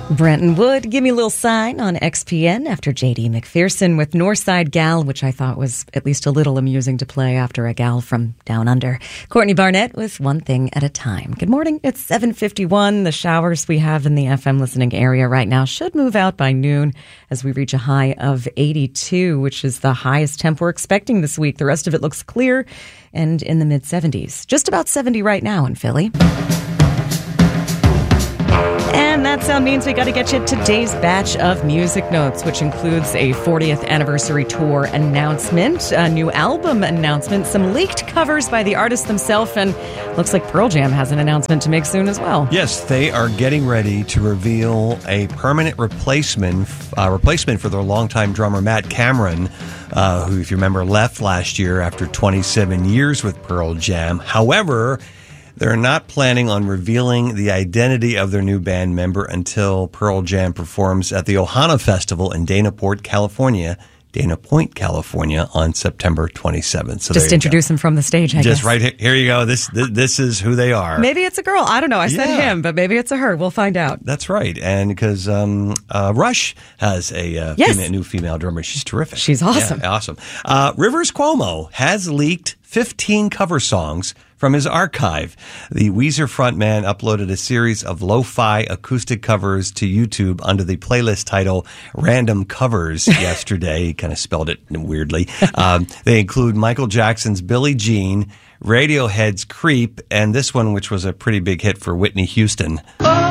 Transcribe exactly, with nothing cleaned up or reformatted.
Brenton Wood, give me a little sign on X P N after J D McPherson with Northside Gal, which I thought was at least a little amusing to play after a gal from down under. Courtney Barnett with One Thing at a Time. Good morning. It's seven fifty-one. The showers we have in the F M listening area right now should move out by noon as we reach a high of eighty-two, which is the highest temp we're expecting this week. The rest of it looks clear and in the mid seventies. Just about seventy right now in Philly. And that sound means we got to get you today's batch of music notes, which includes a fortieth anniversary tour announcement, a new album announcement, some leaked covers by the artist themselves, and looks like Pearl Jam has an announcement to make soon as well. Yes, they are getting ready to reveal a permanent replacement uh, replacement for their longtime drummer Matt Cameron, uh, who, if you remember, left last year after twenty-seven years with Pearl Jam. However, they're not planning on revealing the identity of their new band member until Pearl Jam performs at the Ohana Festival in Dana Point, California, Dana Point, California, on September twenty-seventh. So just introduce them from the stage, I Just guess. right here, here you go. This, this this is who they are. Maybe it's a girl. I don't know. I said Yeah. him, but maybe it's a her. We'll find out. That's right. And because um, uh, Rush has a uh, Yes. female, new female drummer. She's terrific. She's awesome. Yeah, awesome. Uh, Rivers Cuomo has leaked fifteen cover songs from his archive. The Weezer frontman uploaded a series of lo-fi acoustic covers to YouTube under the playlist title Random Covers yesterday. He kind of spelled it weirdly. Um, they include Michael Jackson's Billie Jean, Radiohead's Creep, and this one, which was a pretty big hit for Whitney Houston. Oh!